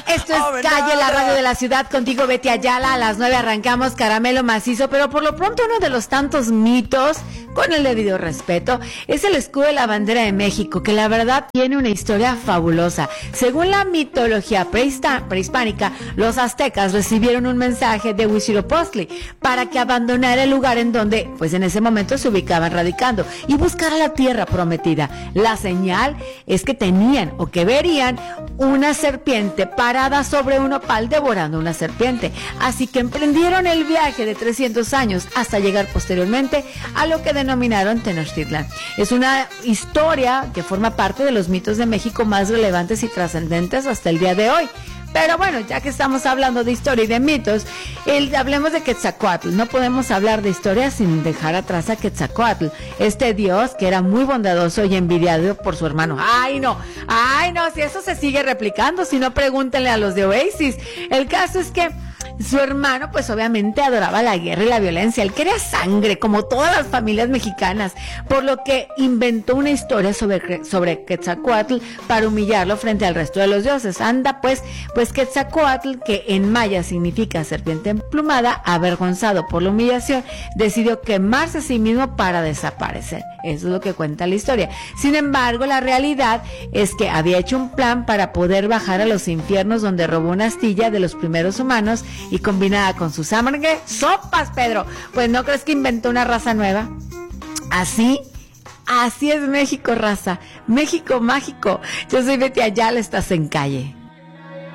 Esto es Calle, la radio de la ciudad, contigo Betty Ayala. A las 9 arrancamos Caramelo Macizo, pero por lo pronto uno de los tantos mitos, con el debido respeto, es el escudo de la bandera de México, que la verdad tiene una historia fabulosa. Según la mitología prehispánica, los aztecas recibieron un mensaje de Huitzilopochtli para que abandonara el lugar en donde, pues en ese momento se ubicaban radicando y buscara la tierra prometida. La señal es que tenían o que verían una serpiente parada sobre un nopal devorando una serpiente. Así que emprendieron el viaje de 300 años hasta llegar posteriormente a lo que denominaron Tenochtitlan. Es una historia que forma parte de los mitos de México más relevantes y trascendentes hasta el día de hoy. Pero bueno, ya que estamos hablando de historia y de mitos, hablemos de Quetzalcóatl. No podemos hablar de historia sin dejar atrás a Quetzalcóatl, este dios que era muy bondadoso y envidiado por su hermano. ¡Ay, no! Si eso se sigue replicando, si no, pregúntenle a los de Oasis. El caso es que su hermano, pues obviamente adoraba la guerra y la violencia. Él quería sangre, como todas las familias mexicanas, por lo que inventó una historia sobre Quetzalcóatl para humillarlo frente al resto de los dioses. Anda, pues Quetzalcóatl, que en maya significa serpiente emplumada, avergonzado por la humillación, decidió quemarse a sí mismo para desaparecer. Eso es lo que cuenta la historia. Sin embargo, la realidad es que había hecho un plan para poder bajar a los infiernos, donde robó una astilla de los primeros humanos y combinada con su sangre, sopas, Pedro. Pues ¿no crees que inventó una raza nueva? Así es México, raza. México mágico. Yo soy Betty Ayala, estás en Calle.